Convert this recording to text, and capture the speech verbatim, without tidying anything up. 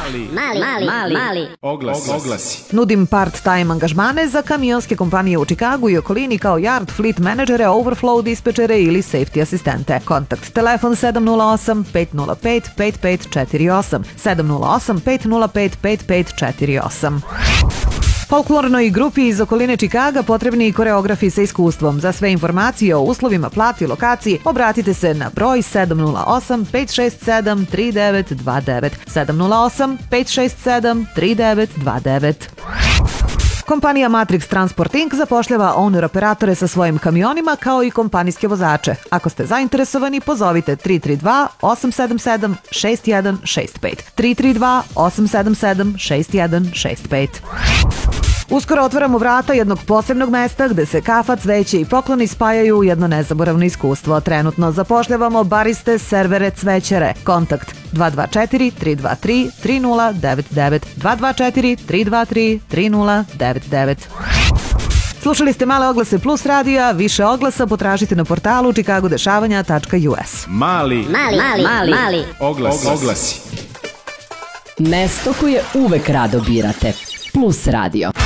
mali, mali, mali, mali. Oglasi. Oglasi. Nudim part-time angažmane za kamionske kompanije u Čikagu i okolini kao yard fleet menadžere, overflow dispečere ili safety asistente. Kontakt telefon sedam nula osam pet nula pet pet pet četiri osam, sedam nula osam pet nula pet pet pet četiri osam. Folklornoj grupi iz okoline Čikaga potrebni koreografi sa iskustvom. Za sve informacije o uslovima, plati i lokaciji obratite se na broj sedam nula osam pet šest sedam tri devet dva devet, sedam nula osam pet šest sedam tri devet dva devet. Kompanija Matrix Transport incorporated zapošljava owner operatore sa svojim kamionima kao i kompanijske vozače. Ako ste zainteresovani, pozovite tri tri dva osam sedam sedam šest jedan šest pet, tri tri dva osam sedam sedam šest jedan šest pet. Uskoro otvaramo vrata jednog posebnog mesta gde se kafa, cveće i pokloni spajaju u jedno nezaboravno iskustvo. Trenutno zapošljavamo bariste, servere, cvećare. Kontakt dva dva četiri tri dva tri tri nula devet devet, dva dva četiri tri dva tri tri nula devet devet. Slušali ste Male oglase Plus radija, više oglasa potražite na portalu chicagodešavanja tačka u s. Mali, Mali, mali, mali, mali. Oglasi. Oglasi. Mesto koje uvek rado birate. Plus radio.